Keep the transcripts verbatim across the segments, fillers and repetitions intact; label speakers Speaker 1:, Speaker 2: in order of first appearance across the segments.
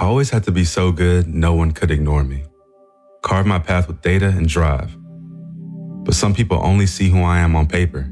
Speaker 1: I always had to be so good, no one could ignore me. Carve my path with data and drive. But some people only see who I am on paper.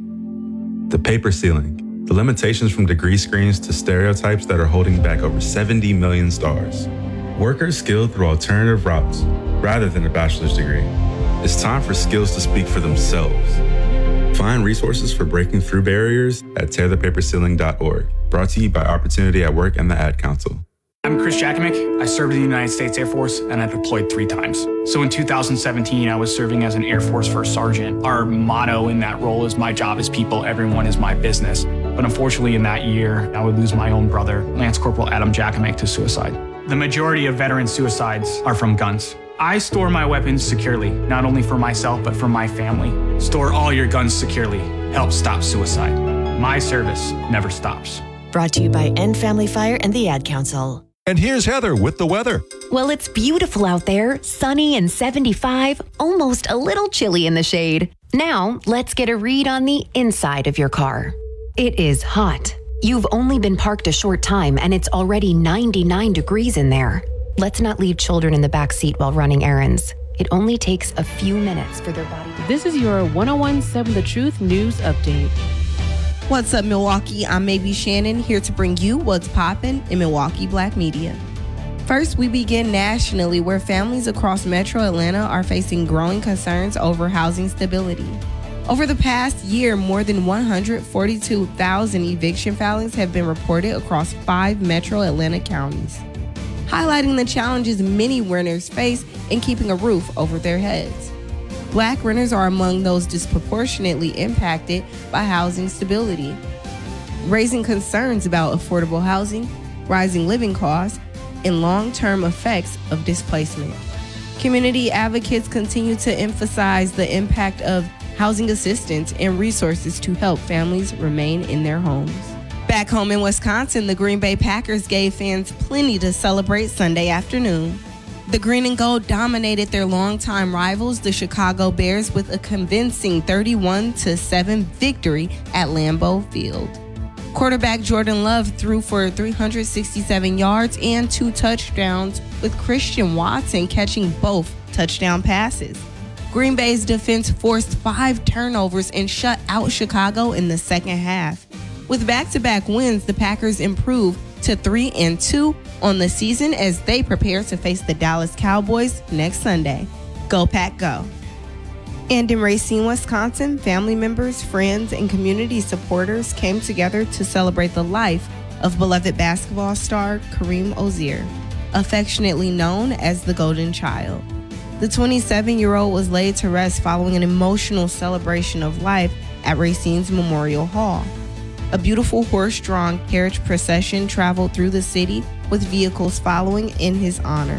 Speaker 1: The paper ceiling, the limitations from degree screens to stereotypes that are holding back over seventy million stars. Workers skilled through alternative routes, rather than a bachelor's degree. It's time for skills to speak for themselves. Find resources for breaking through barriers at tear the paper ceiling dot org. Brought to you by Opportunity at Work and the Ad Council.
Speaker 2: I'm Chris Jakomick. I served in the United States Air Force and I deployed three times. So in two thousand seventeen, I was serving as an Air Force First Sergeant. Our motto in that role is my job is people, everyone is my business. But unfortunately in that year, I would lose my own brother, Lance Corporal Adam Jakomick, to suicide. The majority of veteran suicides are from guns. I store my weapons securely, not only for myself, but for my family. Store all your guns securely. Help stop suicide. My service never stops.
Speaker 3: Brought to you by End Family Fire and the Ad Council.
Speaker 4: And here's Heather with the weather.
Speaker 5: Well, it's beautiful out there, sunny and seventy-five, almost a little chilly in the shade. Now, let's get a read on the inside of your car. It is hot. You've only been parked a short time and it's already ninety-nine degrees in there. Let's not leave children in the back seat while running errands. It only takes a few minutes for their body to...
Speaker 6: This is your one oh one point seven The Truth News Update.
Speaker 7: What's up, Milwaukee? I'm Maybe Shannon, here to bring you what's poppin' in Milwaukee Black media. First, we begin nationally, where families across Metro Atlanta are facing growing concerns over housing stability. Over the past year, more than one hundred forty-two thousand eviction filings have been reported across five Metro Atlanta counties, highlighting the challenges many renters face in keeping a roof over their heads. Black renters are among those disproportionately impacted by housing stability, raising concerns about affordable housing, rising living costs, and long-term effects of displacement. Community advocates continue to emphasize the impact of housing assistance and resources to help families remain in their homes. Back home in Wisconsin, the Green Bay Packers gave fans plenty to celebrate Sunday afternoon. The Green and Gold dominated their longtime rivals, the Chicago Bears, with a convincing thirty-one to seven victory at Lambeau Field. Quarterback Jordan Love threw for three hundred sixty-seven yards and two touchdowns, with Christian Watson catching both touchdown passes. Green Bay's defense forced five turnovers and shut out Chicago in the second half. With back-to-back wins, the Packers improved to three and two on the season as they prepare to face the Dallas Cowboys next Sunday. Go Pack Go. And in Racine, Wisconsin, family members, friends, and community supporters came together to celebrate the life of beloved basketball star Kareem Ozier, affectionately known as the Golden Child. The twenty-seven-year-old was laid to rest following an emotional celebration of life at Racine's Memorial Hall. A beautiful horse-drawn carriage procession traveled through the city with vehicles following in his honor.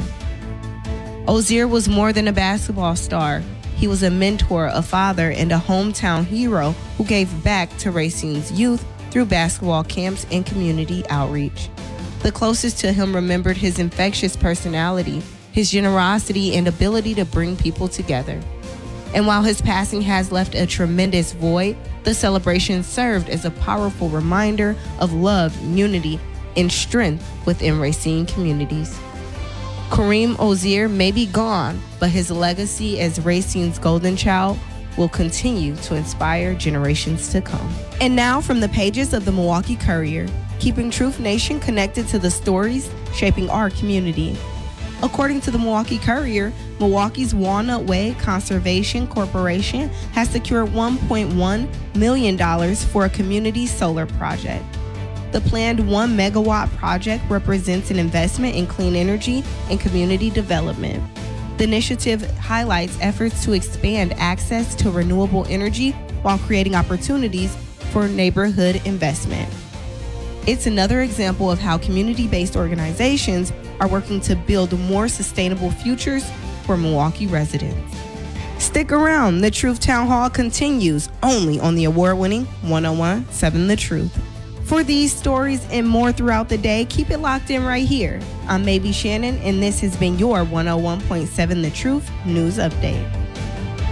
Speaker 7: Ozier was more than a basketball star. He was a mentor, a father, and a hometown hero who gave back to Racine's youth through basketball camps and community outreach. The closest to him remembered his infectious personality, his generosity, and ability to bring people together. And while his passing has left a tremendous void, the celebration served as a powerful reminder of love, unity, and strength within Racine communities. Kareem Ozier may be gone, but his legacy as Racine's Golden Child will continue to inspire generations to come. And now from the pages of the Milwaukee Courier, keeping Truth Nation connected to the stories shaping our community. According to the Milwaukee Courier, Milwaukee's Walnut Way Conservation Corporation has secured one point one million dollars for a community solar project. The planned one megawatt project represents an investment in clean energy and community development. The initiative highlights efforts to expand access to renewable energy while creating opportunities for neighborhood investment. It's another example of how community-based organizations are working to build more sustainable futures for Milwaukee residents. Stick around, the Truth Town Hall continues only on the award-winning one oh one point seven The Truth. For these stories and more throughout the day, keep it locked in right here. I'm Maybe Shannon, and this has been your one oh one point seven The Truth News Update.